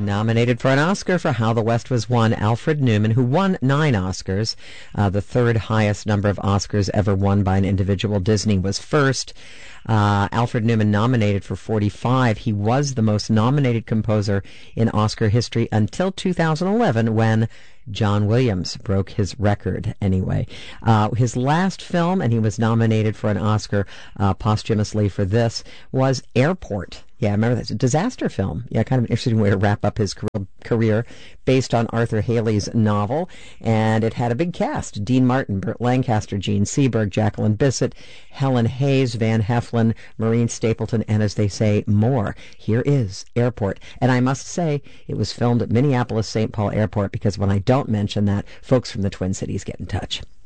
Nominated for an Oscar for How the West Was Won, Alfred Newman, who won 9 Oscars, the third highest number of Oscars ever won by an individual. Disney was first. Alfred Newman nominated for 45. He was the most nominated composer in Oscar history until 2011 when John Williams broke his record anyway. His last film, and he was nominated for an Oscar posthumously for this, was Airport. Yeah, I remember that. It's a disaster film. Yeah, kind of an interesting way to wrap up his career, based on Arthur Haley's novel. And it had a big cast: Dean Martin, Burt Lancaster, Gene Seberg, Jacqueline Bisset, Helen Hayes, Van Heflin, Maureen Stapleton, and, as they say, more. Here is Airport. And I must say, it was filmed at Minneapolis St. Paul Airport, because when I don't mention that, folks from the Twin Cities get in touch.